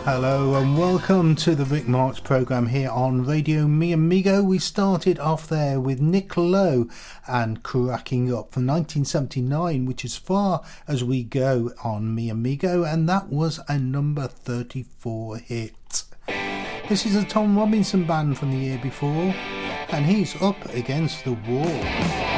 Hello and welcome to the Vic Marks programme here on Radio Mi Amigo. We started off there with Nick Lowe and Cracking Up from 1979, which is far as we go on Mi Amigo, and that was a number 34 hit. This is a Tom Robinson band from the year before, and he's Up Against the Wall.